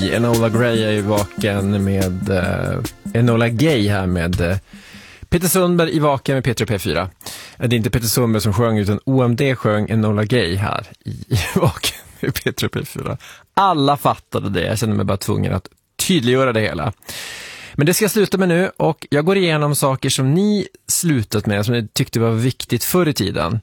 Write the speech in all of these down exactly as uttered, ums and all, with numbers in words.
Gay. Enola Gay är ju vaken med uh, Enola Gay här med uh, Peter Sundberg i vaken med Peter P fyra. Det är inte Peter Sundberg som sjöng utan O M D sjöng Enola Gay här i, i vaken med Peter P fyra. Alla fattade det. Jag känner mig bara tvungen att tydliggöra det hela. Men det ska jag sluta med nu och jag går igenom saker som ni slutat med, som ni tyckte var viktigt förr i tiden.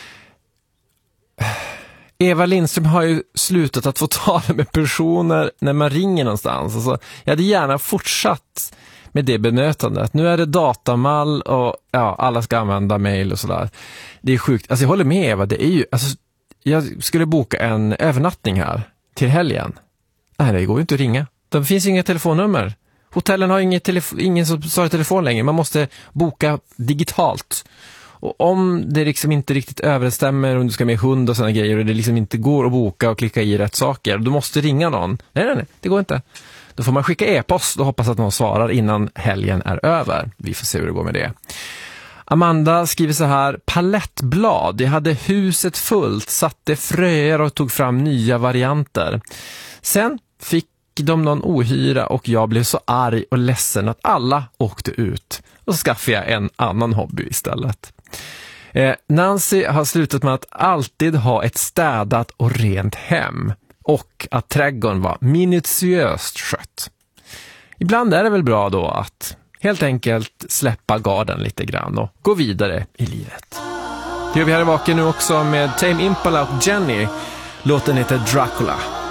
Eva Lindström har ju slutat att få tala med personer när man ringer någonstans. Alltså, jag hade gärna fortsatt med det bemötandet. Nu är det datamall och ja, alla ska använda mejl och sådär. Det är sjukt. Alltså jag håller med Eva, det är ju, alltså, jag skulle boka en övernattning här till helgen. Nej, det går ju inte att ringa. Det finns inga telefonnummer. Hotellen har inget telefo- ingen som svarar telefon längre. Man måste boka digitalt. Och om det liksom inte riktigt överensstämmer, om du ska med hund och sådana grejer och det liksom inte går att boka och klicka i rätt saker, du måste ringa någon. Nej, nej, nej, det går inte. Då får man skicka e-post och hoppas att någon svarar innan helgen är över. Vi får se hur det går med det. Amanda skriver så här: palettblad. Jag hade huset fullt, satte fröer och tog fram nya varianter. Sen fick de någon ohyra och jag blev så arg och ledsen att alla åkte ut. Och så skaffade jag en annan hobby istället. Eh, Nancy har slutat med att alltid ha ett städat och rent hem. Och att trädgården var minutiöst skött. Ibland är det väl bra då att helt enkelt släppa garden lite grann och gå vidare i livet. Det gör vi här i vaken nu också med Tame Impala och Jenny. Låten heter Dracula.